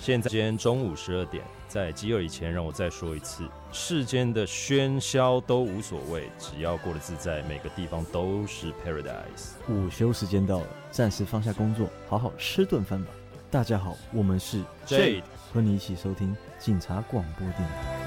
现在今天中午12点，在饥饿以前，让我再说一次：世间的喧嚣都无所谓，只要过得自在，每个地方都是 paradise。 午休时间到了，暂时放下工作，好好吃顿饭吧。大家好，我们是 Jade， 和你一起收听警察广播电台。